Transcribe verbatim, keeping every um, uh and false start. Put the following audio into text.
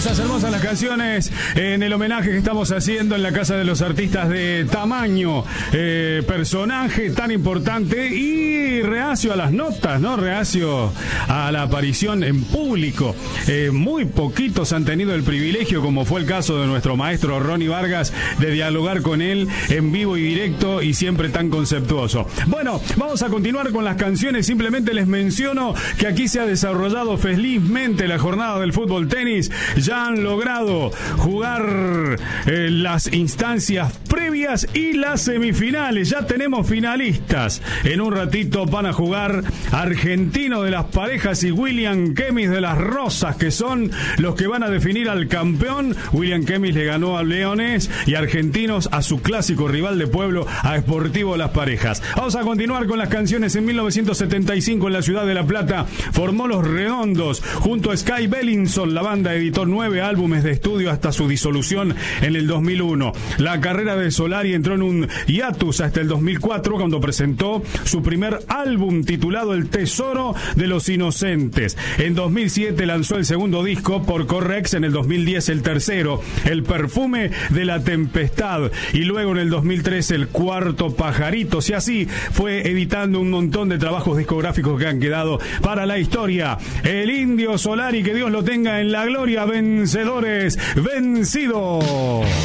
Hermosas, hermosas las canciones en el homenaje que estamos haciendo en la Casa de los Artistas de Tamaño. Eh, personaje tan importante y reacio a las notas, ¿no? Reacio a la aparición en público. Eh, muy poquitos han tenido el privilegio, como fue el caso de nuestro maestro Ronnie Vargas, de dialogar con él en vivo y directo y siempre tan conceptuoso. Bueno, vamos a continuar con las canciones. Simplemente les menciono que aquí se ha desarrollado felizmente la jornada del fútbol tenis. Ya han logrado jugar eh, las instancias previas y las semifinales. Ya tenemos finalistas. En un ratito van a jugar Argentino de las Parejas y William Kemis de las Rosas, que son los que van a definir al campeón. William Kemis le ganó a Leones y Argentinos a su clásico rival de pueblo, a Sportivo Las Parejas. Vamos a continuar con las canciones. En mil novecientos setenta y cinco, en la ciudad de La Plata, formó Los Redondos. Junto a Sky Bellinson, la banda editó nueve álbumes de estudio hasta su disolución en el dos mil uno. La carrera de Solari entró en un hiatus hasta el dos mil cuatro, cuando presentó su primer álbum titulado El Tesoro de los Inocentes. En dos mil siete lanzó el segundo disco, Por Correx. En el dos mil diez el tercero, El Perfume de la Tempestad. Y luego en el dos mil tres el cuarto, Pajaritos. Y así fue editando un montón de trabajos discográficos que han quedado para la historia. El Indio Solari, que Dios lo tenga en la gloria. Vencedores, vencidos.